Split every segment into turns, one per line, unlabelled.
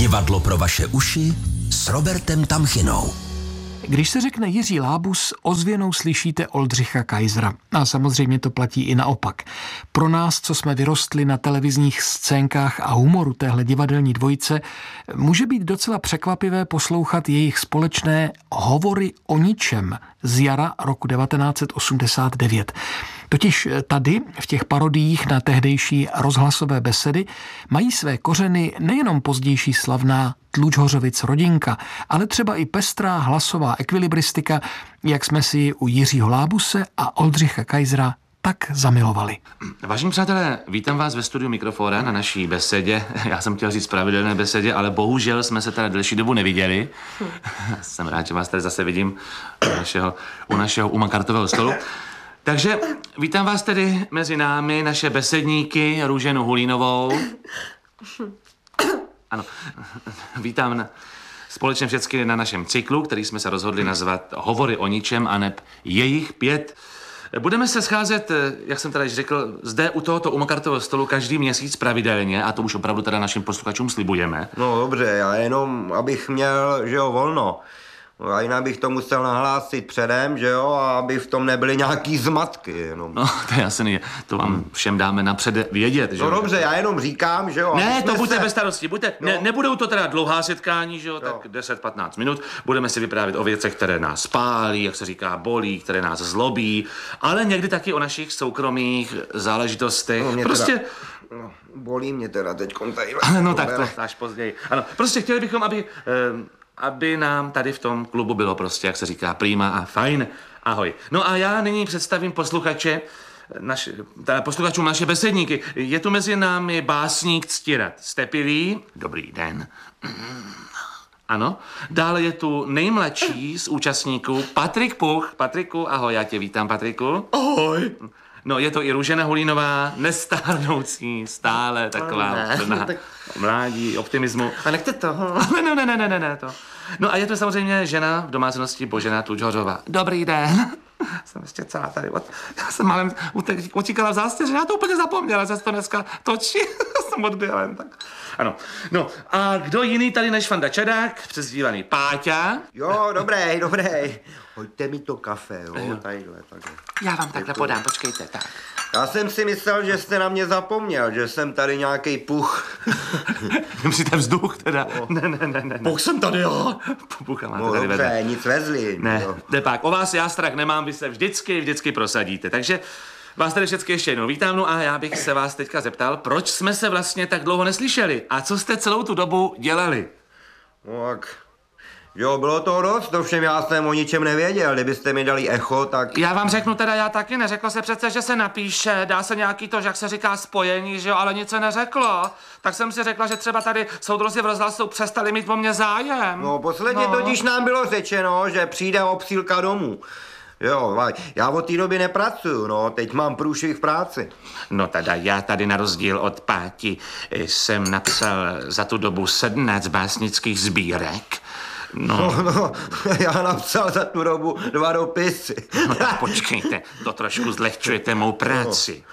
Divadlo pro vaše uši s Robertem Tamchinou.
Když se řekne Jiří Lábus, ozvěnou slyšíte Oldřicha Kaisera. A samozřejmě to platí i naopak. Pro nás, co jsme vyrostli na televizních scénkách a humoru téhle divadelní dvojice, může být docela překvapivé poslouchat jejich společné Hovory o ničem z jara roku 1989. Totiž tady, v těch parodiích na tehdejší rozhlasové besedy, mají své kořeny nejenom pozdější slavná Tlučhořovic rodinka, ale třeba i pestrá hlasová ekvilibristika, jak jsme si u Jiřího Lábuse a Oldřicha Kaisera tak zamilovali.
Vážení přátelé, vítám vás ve studiu Mikrofóra na naší besedě. Já jsem chtěl říct pravidelné besedě, ale bohužel jsme se teda delší dobu neviděli. Jsem rád, že vás tady zase vidím u našeho umakartového stolu. Takže vítám vás tedy mezi námi, naše besedníky, Růženu Hulínovou. Ano, vítám společně všechny na našem cyklu, který jsme se rozhodli nazvat Hovory o ničem, aneb jejich 5. Budeme se scházet, jak jsem teda již řekl, zde u tohoto umakartového stolu každý měsíc pravidelně, a to už opravdu teda našim posluchačům slibujeme.
No dobře, já jenom, abych měl, že jo, volno. A jinak bych to musel nahlásit předem, že jo, a aby v tom nebyly nějaký zmatky jenom.
No, to je jasný, to vám všem dáme napřed vědět, že jo.
No dobře, já jenom říkám, že jo.
Ne, to buďte bez starosti, nebudou to teda dlouhá setkání, že jo, tak 10-15 minut. Budeme si vyprávět o věcech, které nás pálí, jak se říká, bolí, které nás zlobí, ale někdy taky o našich soukromých záležitostech.
No,
prostě...
No, bolí mě teda teďkom tady.
No tak to až později. Ano, prostě chtěli bychom, aby nám tady v tom klubu bylo prostě, jak se říká, prima a fajn. Ahoj. No a já nyní představím posluchačům naše besedníky. Je tu mezi námi básník Ctirad Stepilý. Dobrý den. Ano. Dále je tu nejmladší z účastníků Patrik Puch. Patriku, ahoj, já tě vítám, Patriku.
Ahoj.
No, je to i Růžena Hulínová, nestárnoucí, stále taková plná mládí, optimismu.
A nechte toho.
Ne, to. No a je to samozřejmě žena v domácnosti Božena Tlučhořová. Dobrý den. Jsem ještě celá tady, já jsem málem utíkala v zástěře, já to úplně zapomněla, že se to dneska točí, jsem odběla jen tak. Ano, no a kdo jiný tady než Fanda Čedák, přezdívaný Páťa?
Jo, dobrý. Hoďte mi to kafe, jo, tadyhle.
Já vám takhle podám, počkejte, tak.
Já jsem si myslel, že jste na mě zapomněl, že jsem tady nějaký puch.
Myslíte vzduch teda? Ne.
Puch jsem tady, jo.
Pucha máte
No
tady
dobře,
vedle.
nic vezli.
Ne, pak, o vás já strach nemám, vy se vždycky prosadíte, takže vás tady všechny ještě jednou vítám, no a já bych se vás teďka zeptal, proč jsme se vlastně tak dlouho neslyšeli a co jste celou tu dobu dělali?
No tak, jo, bylo toho dost, ovšem já jsem o ničem nevěděl, kdybyste mi dali echo, tak...
Já vám řeknu teda, já taky neřeklo se přece, že se napíše, dá se nějaký to, jak se říká, spojení, že jo, ale nic se neřeklo. Tak jsem si řekla, že třeba tady soudruzi v rozhlasu přestali mít po mně zájem.
No, posledně totiž nám bylo řečeno, že přijde obsílka domů. Jo, já od té doby nepracuju, no, teď mám průšvih v práci.
No teda já tady na rozdíl od Páti jsem napsal za tu dobu 17 básnických sbírek.
No, já napsal za tu dobu 2 dopisy.
No tak počkejte, to trošku zlehčujete mou práci.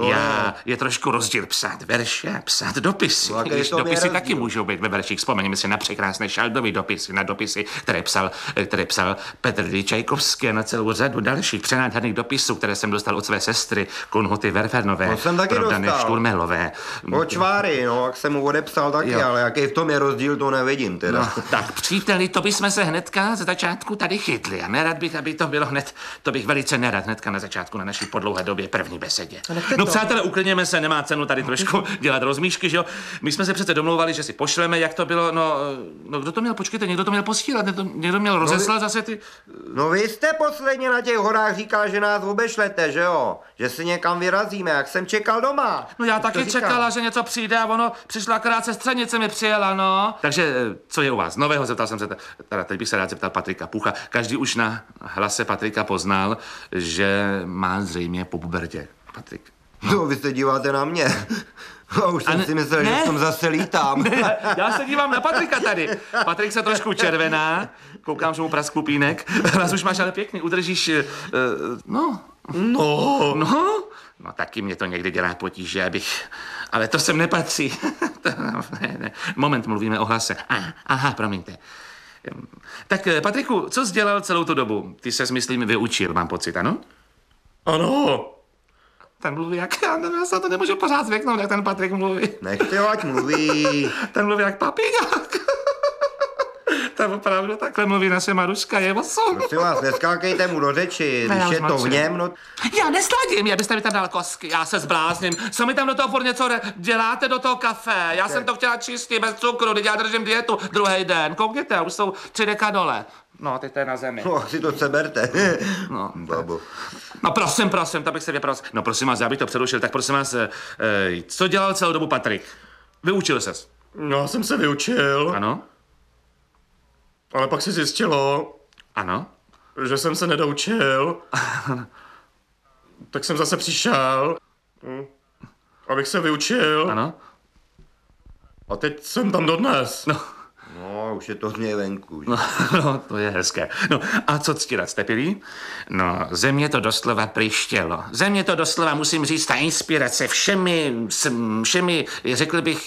Je trošku rozdíl psát verše a psát dopisy.
No,
když dopisy taky můžou být ve verších. Vzpomeňme si na překrásné Šaldovy dopisy, na dopisy, které psal Petr D. Čajkovský a na celou řadu dalších přenádherných dopisů, které jsem dostal od své sestry Kunhuty Verfernové.
To jsem taky dostal.
Šturmelové.
Počváry, no, jak jsem mu odepsal taky, ale jaký v tom je rozdíl, to nevidím teda.
No, tak příteli, to bychom se hnedka ze začátku tady chytli a nerad bych, aby to bylo hned, to bych velice nerad hnedka na začátku na naší po dlouhé době první besedě. No přátelé, uklidněme se, nemá cenu tady trošku dělat rozmíšky, že jo? My jsme se přece domlouvali, že si pošleme, jak to bylo, no kdo to měl, počkejte, někdo to měl posílat, někdo měl rozeslat zase ty...
No vy jste posledně na těch horách říkal, že nás obešlete, že jo? Že si někam vyrazíme, jak jsem čekal doma.
No já taky čekala, že něco přijde a ono přišla akorát sestřenice mi přijela, no. Takže co je u vás nového, zeptal jsem se, teda teď bych se rád zeptal Patrika Pucha. Každý už na hlase Patrika poznal, že má zřejmě po pubertě. Patrik.
No, vy se díváte na mě. A už jsem si myslel, že v tom zase lítám.
Ne, já se dívám na Patrika tady. Patrik se trošku červená, koukám, že mu praskl pínek. Hlas už máš ale pěkný, udržíš, No, taky mě to někdy dělá potíže, ale to sem nepatří. Ne. Moment, mluvíme o hlase. Aha, promiňte. Tak, Patriku, co jsi dělal celou tu dobu? Ty ses, myslím, vyučil, mám pocit, ano?
Ano.
Ten mluví jak... Já se to nemůžu pořád zvyknout, jak ten Patrik mluví.
Nechte ho, ať mluví.
Ten mluví jak papíňák. Tam opravdu takhle mluví naše Maruška, je 8.
Prosím vás, neskákejte mu do řeči,
Ne, já
když
už
je to v
mlčím.
něm, no...
Já nesladím, abyste mi tam dal kosky, já se zblázním. Co mi tam do toho furt něco děláte do toho kafe? Já jsem to chtěla čistý, bez cukru, teď já držím dietu druhý den. Koukněte, už jsou 3 deka dole. No, teď to je na zemi.
No, si to seberte.
No.
Babo.
No prosím, to bych se vyprosil. No prosím vás, já bych to přerušil, tak prosím vás, co dělal celou dobu Patrik? Vyučil ses?
Já jsem se vyučil,
Ano?
ale pak se zjistilo,
Ano?
že jsem se nedoučil. Tak jsem zase přišel, abych se vyučil.
Ano?
A teď jsem tam dodnes.
No, už je to z něj venku.
No, to je hezké. No, a co ctírat, jste pilí? No, země to doslova prištělo. Země to doslova, musím říct, ta inspirace všemi, řekl bych,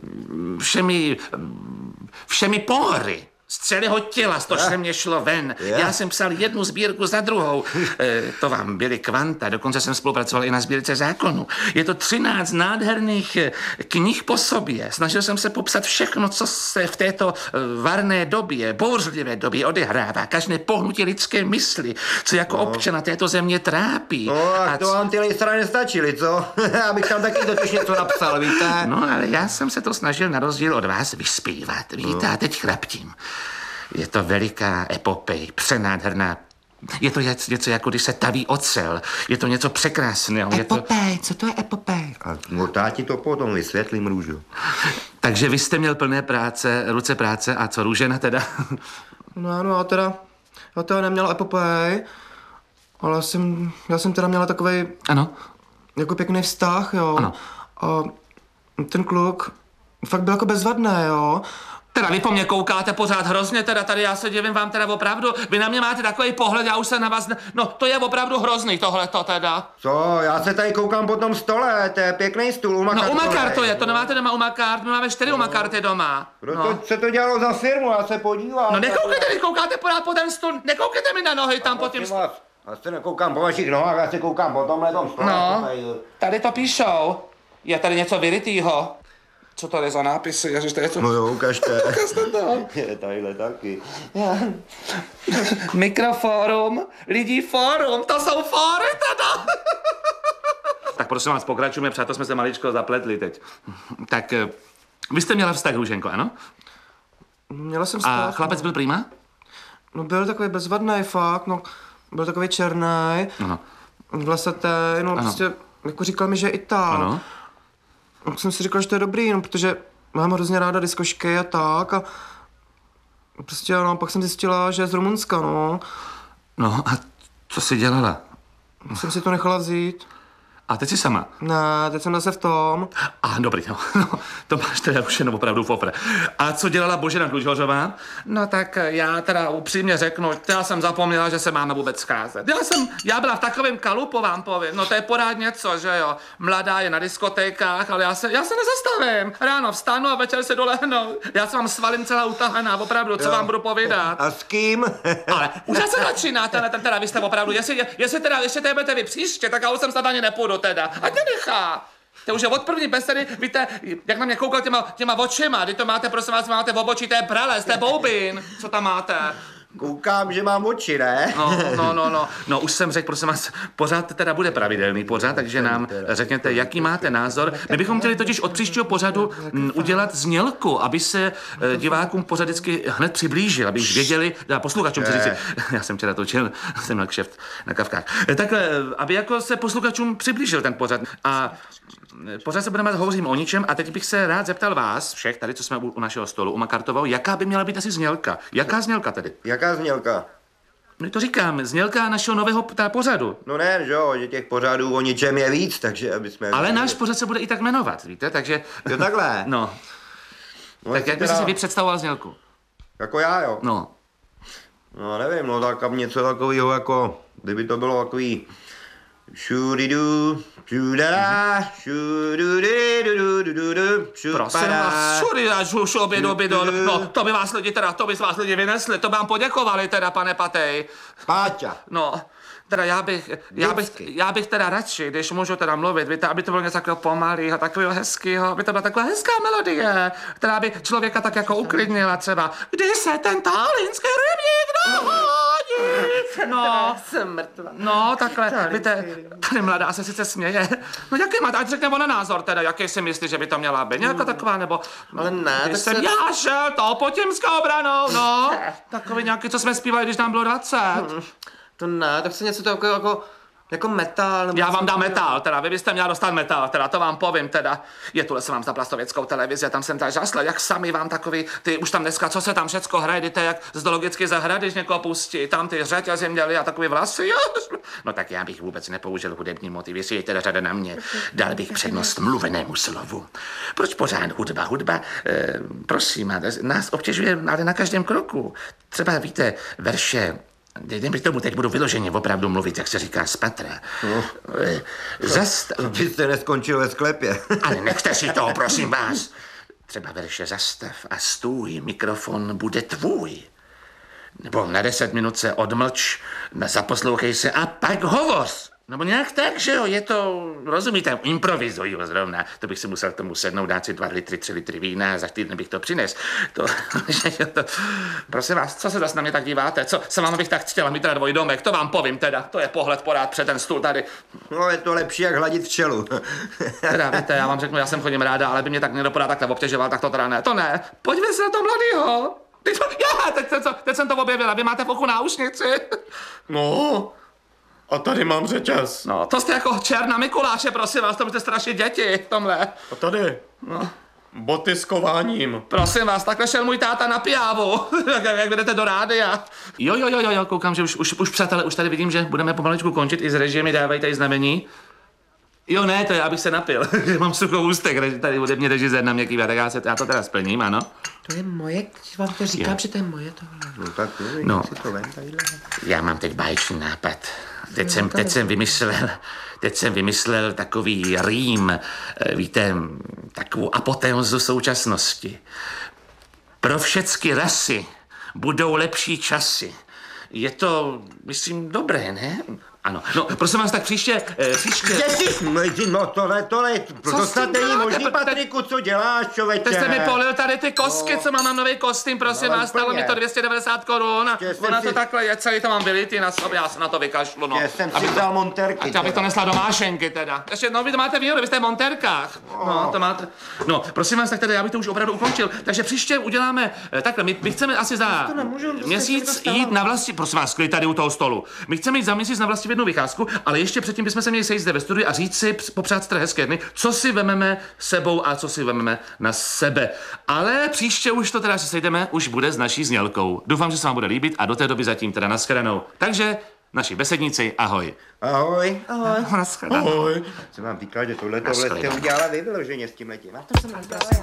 všemi pory z celého těla, to mě šlo ven. Já jsem psal jednu sbírku za druhou. To vám byly kvanta, dokonce jsem spolupracoval i na sbírce zákonu. Je to 13 nádherných knih po sobě. Snažil jsem se popsat všechno, co se v této varné době, bouřlivé době odehrává. Každé pohnutí lidské mysli, co jako občana této země trápí.
No, a to vám ty lejstra nestačily, co? Abych tam taky totiž něco napsal, víte?
No, ale já jsem se to snažil na rozdíl od vás vyspívat, víte, a teď chlaptím. Je to veliká epopej, přenádherná. Je to něco jako když se taví ocel. Je to něco překrásného.
Epopej, co to je epopej?
A já ti to potom vysvětlím, Růžo.
Takže vy jste měl plné práce, ruce práce a co Růžena teda?
No ano, já teda neměl epopej, ale já jsem teda měla takovej
Ano?
jako pěkný vztah, jo.
Ano.
A ten kluk fakt byl jako bezvadný, jo.
Teda vy po mně koukáte pořád hrozně, teda tady já se divím vám teda opravdu. Vy na mě máte takový pohled, já už se na vás... No, to je opravdu hrozný tohleto teda.
Co? Já se tady koukám po tom stole, to je pěkný stůl,
No,
umakartový.
umakar to je, to nemáte doma umakart, my máme 4 umakarty doma.
Proto se to dělalo za firmu, já se podívám.
No nekoukejte, vy koukáte pořád po ten stůl, nekoukejte mi na nohy tam pod tím stůl.
Já se nekoukám po vašich nohách, já se koukám po tomhle tom stole.
No, tady to píšou. Je tady něco vyrytýho. Co to je za nápisy? Ježiš, to je co?
No jo, ukažte.
Ukažte to.
Je tadyhle taky.
Mikrofórum, lidí fórum, to jsou fóry teda. Tak prosím vás, pokračujeme, přátel, jsme se maličko zapletli teď. Tak, vy jste měla vztah, Růženko, ano?
Měla jsem vztah.
A chlapec byl prýma?
No byl takový bezvadný fakt, no. Byl takový černý,
Ano.
vlasatý, no
Ano.
prostě, jako říkal mi, že je Itál.
Ano.
Tak jsem si říkal, že to je dobrý, no, protože mám hrozně ráda diskošky a tak a prostě, no, pak jsem zjistila, že je z Rumunska, no.
No a co jsi dělala?
Jsem si to nechala vzít.
A teď jsi sama?
Ne, teď jsem zase v tom.
Dobrý, no, to máš teda už jenom opravdu fofre. A co dělala Božena Dlužhořová? No tak já teda upřímně řeknu, já jsem zapomněla, že se máme vůbec scházet. Já byla v takovém kalupu, vám povím, no to je pořád něco, že jo. Mladá je na diskotékách, ale já se nezastavím. Ráno vstanu a večer se dolehnu. Já se vám svalím celá utahaná, opravdu, co vám budu povídat.
A s kým?
Ale už se začíná, teda vy jste opravdu, jestli teda ještě tady budete vy příště, tak já už jsem snad ani nepůjdu teda. Ať nenechá. To už je od první besedy, víte, jak na mě koukal těma očima, kdy to máte, prosím vás, máte v obočí, to je prales, to je boubin, co tam máte.
Koukám, že mám oči, ne?
No, už jsem řekl, prosím vás, pořád teda bude pravidelný pořád, takže nám řekněte, jaký máte názor. My bychom chtěli totiž od příštího pořadu udělat znělku, aby se divákům pořad vždycky hned přiblížil, aby už věděli, posluchačům chci říci, já jsem včera točil, jsem měl kšeft na kavkách, takhle, aby jako se posluchačům přiblížil ten pořad. A pořád se budeme hovořím o ničem a teď bych se rád zeptal vás, všech tady, co jsme u našeho stolu, u Makartovou, jaká by měla být asi znělka? Jaká znělka tedy?
Jaká znělka?
No to říkám, znělka našeho nového pořadu.
No ne, že jo, že těch pořadů o ničem je víc, takže aby jsme...
Ale náš pořad se bude i tak jmenovat, víte, takže...
Jo, takhle.
No. Tak jak byste si vy představoval znělku?
Jako já, jo?
No.
No nevím, no tak něco takového jako, kdyby to bylo takový, Šudidu, šudada, šududidudududu,
Prosím vás, šury a šubidu. No, to by vás lidi vynesli, to by vám poděkovali teda, pane Patej.
Páťa.
No, teda já bych teda radši, když můžu teda mluvit, víte, aby to bylo něco takového pomalého, takového hezkého, aby to byla taková hezká melodie, která by člověka tak jako uklidnila třeba. Kdy se ten talínský rybník dohodí? No,
Jsem mrtvá.
no, takhle, víte, tady mladá se sice směje. No, jaký máte, ať řekne ona názor teda, jaký si myslí, že by to měla být, nějaká taková, nebo...
Ale ne,
Když
tak
jsem
se...
já šel to Potěmskou branou, no. Takový nějaký, co jsme zpívali, když nám bylo 20.
To ne, tak se něco to jako metal, nebo...
Já vám dám metal, teda, vy byste měla dostat metal, teda, to vám povím, teda. Je tuhle se vám za plastověckou televizi, a tam jsem tady žasl, jak sami vám takový, ty už tam dneska, co se tam všecko hraje, jdete jak z zoologické zahrady, když někoho pustí, tam ty řetězy měli a takový vlasy, jo. No tak já bych vůbec nepoužil hudební motiv, jestli je teda řada na mě, dal bych přednost mluvenému slovu. Proč pořád hudba, prosím, nás obtěžuje, ale na každém kroku. Třeba víte, verše, kdyby tomu teď budu vyloženě opravdu mluvit, jak se říká z patra.
No. Byste neskončil ve sklepě.
Ale nechte si toho, prosím vás. Třeba verše zastav a stůj, mikrofon bude tvůj. Nebo na 10 minut se odmlč, zaposlouchej se a pak hovoř. Nebo nějak tak, že jo, je to, rozumíte, improvizuji ho zrovna. To bych si musel k tomu sednout, dát si 2 litry, 3 litry vína a za týden bych to přines. Prosím vás, co se zase na mě tak díváte? Co se vám bych tak chtěla mít teda dvojdomek? To vám povím teda, to je pohled porád před ten stůl tady.
No, je to lepší, jak hladit včelu.
Teda víte, já vám řeknu, já jsem chodím ráda, ale by mě tak někdo pořád takhle obtěžoval, tak to teda ne. To ne, pojďme se na to mladýho. Teď jsem to objevila, vy máte v oku náušnici.
No, a tady mám řetěz.
No, to jste jako černá Mikuláše, prosím vás, to byste strašit děti v tomhle.
A tady.
No.
Boty s kováním.
Prosím vás, takhle šel můj táta na pijávu, jak jdete do rádia. Jo, koukám, že už přátelé, už tady vidím, že budeme pomaličku končit, i z režie mi dávají tady znamení. Jo, ne, to já bych se napil, mám suchou ústek, tady ode mě režisér na mě kývá, tak já to teda splním, ano.
To je moje, když vám to říkám, že to je moje tohle.
No tak
No.
si to vem tadyhle.
Já mám teď báječný nápad. Teď jsem vymyslel takový rým, víte, takovou apoteózu současnosti. Pro všechny rasy budou lepší časy. Je to, myslím, dobré, ne? Ano. No, prosím vás, tak příště...
No tohle, to snad není možný, Patriku, co děláš, člověče?
Teď jste mi polil tady ty kostky, co mám nový kostým, prosím
No,
vás, stalo
úplně.
mi to 290 korun a
Ještě
ona
jsem
to
si-
takhle je, celý to mám vylitý na sobě, já se na to vykašlu, no.
Já jsem si vzal monterky.
Abych to nesla do mášenky teda. Ještě, no vy to máte výhodu, vy jste v montérkách. No, to máte. No, prosím vás, tak teda já bych to už opravdu ukončil. Takže příště uděláme takhle, my chceme asi za měsíc jít na vlastní, prosím vás, klid tady u toho stolu. My chceme jít za měsíc na vlastní jednu vycházku, ale ještě předtím bychom se měli sejít zde ve studiu a říct si, popřát si hezké dny, co si vememe sebou a co si vememe na sebe. Ale příště už to teda, že sejdeme, už bude s naší znělkou. Doufám, že se vám bude líbit a do té doby zatím teda nashledanou. Takže naši besedníci, ahoj.
Ahoj.
Nashledanou.
Ahoj.
Jsem vám říkal, že tohle
Nashledanou.
jste udělala vy vyloženě s tímhletím.